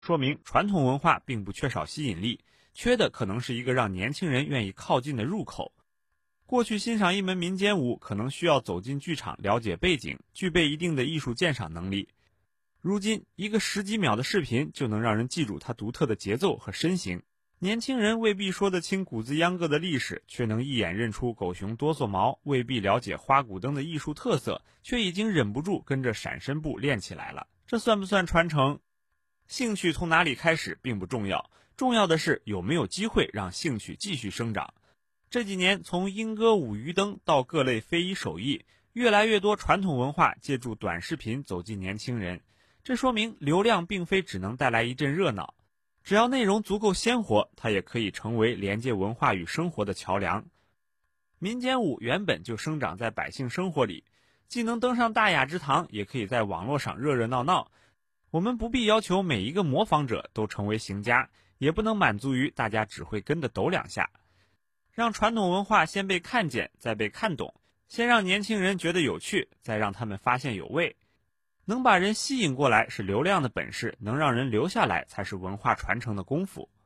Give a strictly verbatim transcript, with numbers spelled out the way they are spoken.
说明传统文化并不缺少吸引力，缺的可能是一个让年轻人愿意靠近的入口。过去欣赏一门民间舞，可能需要走进剧场了解背景，具备一定的艺术鉴赏能力。如今，一个十几秒的视频就能让人记住它独特的节奏和身形。年轻人未必说得清谷子秧歌的历史，却能一眼认出狗熊哆嗦毛；未必了解花鼓灯的艺术特色，却已经忍不住跟着闪身步练起来了。这算不算传承？兴趣从哪里开始并不重要，重要的是有没有机会让兴趣继续生长。这几年，从莺歌舞鱼灯到各类非遗手艺，越来越多传统文化借助短视频走进年轻人。这说明流量并非只能带来一阵热闹，只要内容足够鲜活，它也可以成为连接文化与生活的桥梁。民间舞原本就生长在百姓生活里，既能登上大雅之堂，也可以在网络上热热闹闹。我们不必要求每一个模仿者都成为行家，也不能满足于大家只会跟着抖两下。让传统文化先被看见，再被看懂，先让年轻人觉得有趣，再让他们发现有味。能把人吸引过来是流量的本事，能让人留下来才是文化传承的功夫。